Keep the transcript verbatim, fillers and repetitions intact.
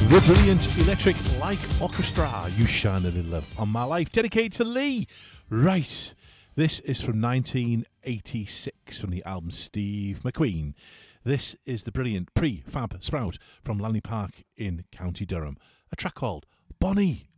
The brilliant Electric Light Orchestra, You Shine in Love on My Life, dedicated to Lee. Right, this is from nineteen eighty-six from the album Steve McQueen. This is the brilliant Prefab Sprout from Langley Park in County Durham. A track called Bonnie.